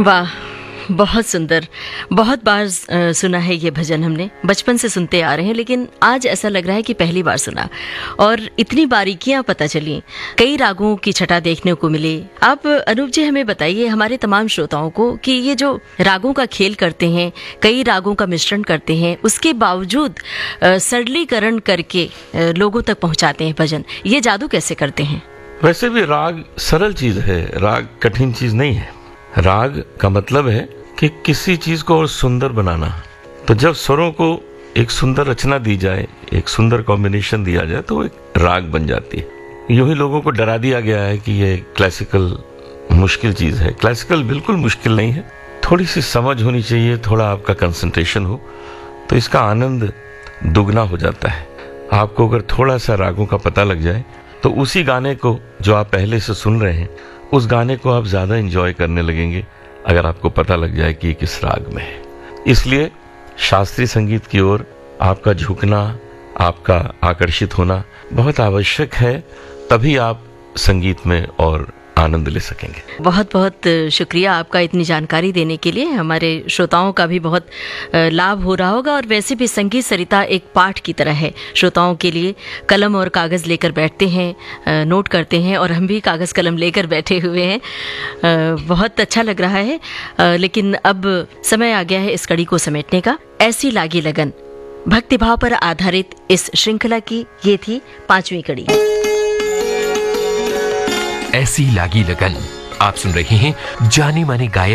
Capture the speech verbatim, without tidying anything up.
वाह, बहुत सुंदर। बहुत बार अ, सुना है ये भजन, हमने बचपन से सुनते आ रहे हैं, लेकिन आज ऐसा लग रहा है कि पहली बार सुना और इतनी बारीकियां पता चली, कई रागों की छटा देखने को मिली। आप अनूप जी हमें बताइए, हमारे तमाम श्रोताओं को, कि ये जो रागों का खेल करते हैं, कई रागों का मिश्रण करते हैं, उसके बावजूद अ, सरलीकरण करके अ, लोगों तक पहुंचाते हैं भजन, ये जादू कैसे करते हैं? वैसे भी राग सरल चीज है, राग कठिन चीज नहीं है। राग का मतलब है कि किसी चीज को और सुंदर बनाना। तो जब स्वरों को एक सुंदर रचना दी जाए, एक सुंदर कॉम्बिनेशन दिया जाए, तो एक राग बन जाती है। यूं ही लोगों को डरा दिया गया है कि ये क्लासिकल मुश्किल चीज है। क्लासिकल बिल्कुल मुश्किल नहीं है, थोड़ी सी समझ होनी चाहिए, थोड़ा आपका कंसंट्रेशन हो तो इसका आनंद दुगना हो जाता है। आपको अगर थोड़ा सा रागों का पता लग जाए तो उसी गाने को जो आप पहले से सुन रहे हैं, उस गाने को आप ज्यादा एंजॉय करने लगेंगे अगर आपको पता लग जाए कि ये किस राग में है। इसलिए शास्त्रीय संगीत की ओर आपका झुकना, आपका आकर्षित होना बहुत आवश्यक है, तभी आप संगीत में और आनंद ले सकेंगे। बहुत बहुत शुक्रिया आपका इतनी जानकारी देने के लिए। हमारे श्रोताओं का भी बहुत लाभ हो रहा होगा, और वैसे भी संगीत सरिता एक पाठ की तरह है श्रोताओं के लिए। कलम और कागज़ लेकर बैठते हैं, नोट करते हैं, और हम भी कागज़ कलम लेकर बैठे हुए हैं। बहुत अच्छा लग रहा है, लेकिन अब समय आ गया है इस कड़ी को समेटने का। ऐसी लागी लगन, भक्तिभाव पर आधारित इस श्रृंखला की ये थी पांचवी कड़ी। ऐसी लागी लगन। आप सुन रहे हैं जाने माने गायक